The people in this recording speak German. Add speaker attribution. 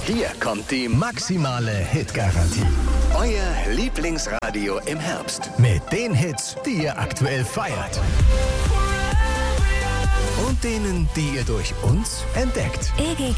Speaker 1: Hier kommt die
Speaker 2: Maximale Hitgarantie.
Speaker 1: Euer Lieblingsradio im Herbst.
Speaker 2: Mit den Hits, die ihr aktuell feiert. Und denen, die ihr durch uns entdeckt.